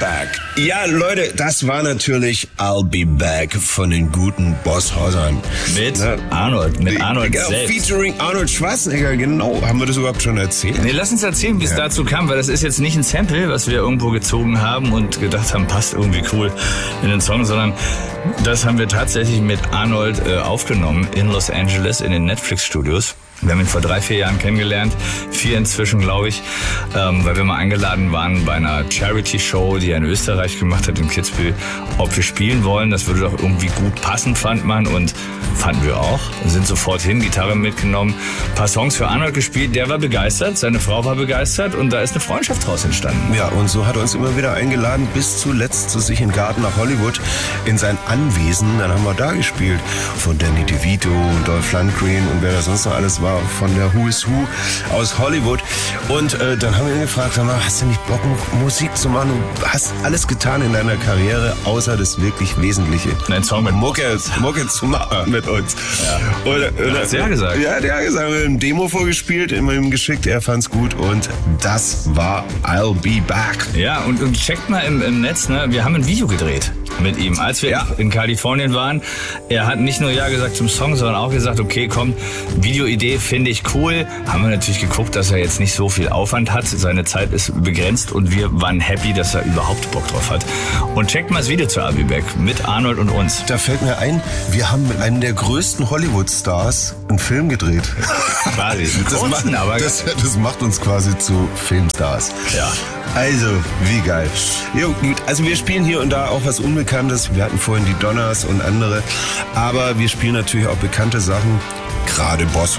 Back. Ja, Leute, das war natürlich I'll Be Back von den guten Boss Hossern. Mit Arnold genau, selbst. Featuring Arnold Schwarzenegger, genau. Haben wir das überhaupt schon erzählt? Nee, lass uns erzählen, wie es dazu kam, weil das ist jetzt nicht ein Sample, was wir irgendwo gezogen haben und gedacht haben, passt irgendwie cool in den Song, sondern das haben wir tatsächlich mit Arnold aufgenommen in Los Angeles in den Netflix-Studios. Wir haben ihn vor 3-4 Jahren kennengelernt, 4 inzwischen, glaube ich, weil wir mal eingeladen waren bei einer Charity-Show, die er in Österreich gemacht hat, in Kitzbühel, ob wir spielen wollen. Das würde doch irgendwie gut passen, fand man, und fanden wir auch. Wir sind sofort hin, Gitarre mitgenommen, ein paar Songs für Arnold gespielt. Der war begeistert, seine Frau war begeistert und da ist eine Freundschaft draus entstanden. Ja, und so hat er uns immer wieder eingeladen, bis zuletzt zu sich in Garten nach Hollywood, in sein Anwesen. Dann haben wir da gespielt, von Danny DeVito und Dolph Lundgren und wer da sonst noch alles war, von der Who is Who aus Hollywood. Und dann haben wir ihn gefragt, sag mal, hast du nicht Bock, Musik zu machen? Du hast alles getan in deiner Karriere, außer das wirklich Wesentliche. Ein Song mit Mucke zu machen mit uns. Ja. Und hat ja gesagt. Ja, der hat gesagt, wir haben eine Demo vorgespielt, immer ihm geschickt, er fand's gut und das war I'll Be Back. Ja, und checkt mal im Netz, ne? Wir haben ein Video gedreht mit ihm, als wir in Kalifornien waren. Er hat nicht nur Ja gesagt zum Song, sondern auch gesagt, okay, komm, Videoidee finde ich cool. Haben wir natürlich geguckt, dass er jetzt nicht so viel Aufwand hat. Seine Zeit ist begrenzt und wir waren happy, dass er überhaupt Bock drauf hat. Und checkt mal das Video zu I'll Be Back mit Arnold und uns. Da fällt mir ein, wir haben mit einem der größten Hollywood-Stars einen Film gedreht. Quasi. Das macht uns quasi zu Filmstars. Ja. Also, wie geil. Jo, gut. Also wir spielen hier und da auch was Unbekanntes. Wir hatten vorhin die Donners und andere. Aber wir spielen natürlich auch bekannte Sachen. Gerade Boss